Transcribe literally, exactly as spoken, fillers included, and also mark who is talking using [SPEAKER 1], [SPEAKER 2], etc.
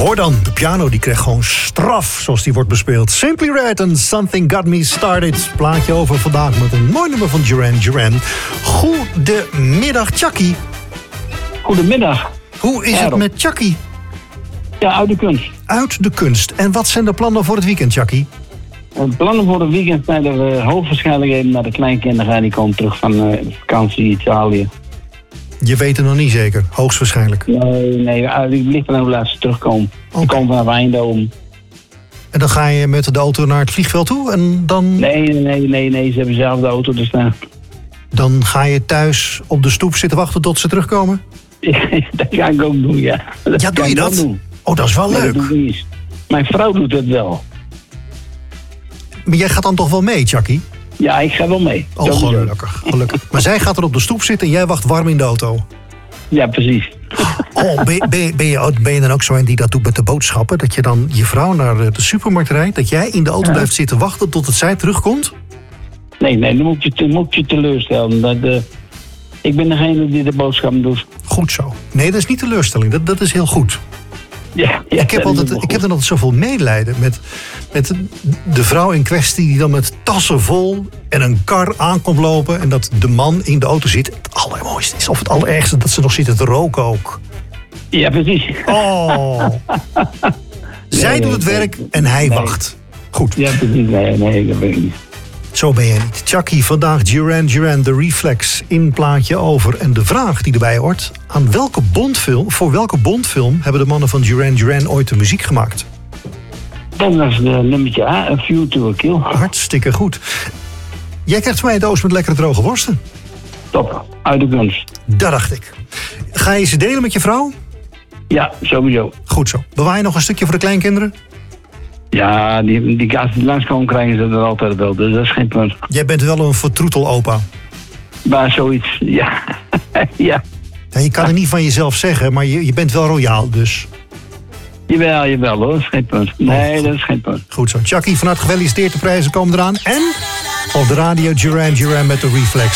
[SPEAKER 1] Hoor dan, de piano die krijgt gewoon straf zoals die wordt bespeeld. Simply Red en Something Got Me Started. Plaatje over vandaag met een mooi nummer van Duran Duran. Goedemiddag, Chucky.
[SPEAKER 2] Goedemiddag.
[SPEAKER 1] Hoe is het met Chucky?
[SPEAKER 2] Ja, uit de kunst.
[SPEAKER 1] Uit de kunst. En wat zijn de plannen voor het weekend, Chucky?
[SPEAKER 2] De plannen voor het weekend zijn er uh, hoogwaarschijnlijk even naar de kleinkinderen. Die komen terug van uh, vakantie in Italië.
[SPEAKER 1] Je weet het nog niet zeker, hoogstwaarschijnlijk.
[SPEAKER 2] Nee, nee, die ligt er hoe laat ze terugkomen.
[SPEAKER 1] Okay.
[SPEAKER 2] Ze komen vanaf Eindhoven.
[SPEAKER 1] En dan ga je met de auto naar het vliegveld toe en dan...
[SPEAKER 2] Nee, nee, nee, nee, ze hebben zelf de auto te staan.
[SPEAKER 1] Dan ga je thuis op de stoep zitten wachten tot ze terugkomen?
[SPEAKER 2] Dat ga ik ook doen, ja. Dat
[SPEAKER 1] ja, doe je dat? Doen. Oh, dat is wel
[SPEAKER 2] nee,
[SPEAKER 1] leuk.
[SPEAKER 2] Dat doe ik niet. Mijn vrouw doet het wel.
[SPEAKER 1] Maar jij gaat dan toch wel mee, Chucky?
[SPEAKER 2] Ja, ik ga wel mee.
[SPEAKER 1] Oh, gelukkig, gelukkig. Maar zij gaat er op de stoep zitten en jij wacht warm in de auto?
[SPEAKER 2] Ja, precies.
[SPEAKER 1] Oh, ben, ben, ben, je, ben je dan ook zo een die dat doet met de boodschappen? Dat je dan je vrouw naar de supermarkt rijdt? Dat jij in de auto ja. blijft zitten wachten tot het zij terugkomt?
[SPEAKER 2] Nee, nee, dan moet je, te, moet je teleurstellen. Dat, uh, ik ben degene die de boodschappen doet.
[SPEAKER 1] Goed zo. Nee, dat is niet teleurstelling. Dat, dat is heel goed.
[SPEAKER 2] Ja, ja,
[SPEAKER 1] ik heb, altijd, ik heb dan altijd zoveel medelijden met, met de vrouw in kwestie die dan met tassen vol en een kar aankomt lopen en dat de man in de auto zit. Het allermooiste is, of het allerergste, dat ze nog zitten te roken ook.
[SPEAKER 2] Ja, precies.
[SPEAKER 1] Oh. Zij nee, doet het nee, werk nee, en hij nee. wacht. Goed.
[SPEAKER 2] Ja, precies. Nee, nee, dat weet ik niet.
[SPEAKER 1] Zo ben jij niet. Chucky, vandaag Duran Duran, The Reflex in plaatje over. En de vraag die erbij hoort, aan welke Bondfilm, voor welke Bondfilm hebben de mannen van Duran Duran ooit de muziek gemaakt?
[SPEAKER 2] Dat was de nummertje A, A View to a Kill.
[SPEAKER 1] Hartstikke goed. Jij krijgt van mij een doos met lekkere droge worsten.
[SPEAKER 2] Top, uit de kunst.
[SPEAKER 1] Dat dacht ik. Ga je ze delen met je vrouw?
[SPEAKER 2] Ja, sowieso.
[SPEAKER 1] Goed zo. Bewaar je nog een stukje voor de kleinkinderen?
[SPEAKER 2] Ja, die, die kaas die langskomen krijgen ze er altijd wel, dus dat is geen punt.
[SPEAKER 1] Jij bent wel een vertroetel-opa.
[SPEAKER 2] Maar zoiets, ja. ja.
[SPEAKER 1] ja. Je kan het niet van jezelf zeggen, maar je, je bent wel royaal, dus.
[SPEAKER 2] Jawel, jawel hoor, dat is geen punt. Nee, oh, dat is geen punt.
[SPEAKER 1] Goed zo. Chucky, van harte gefeliciteerd, de prijzen komen eraan. En op de radio Duran Duran met de Reflex.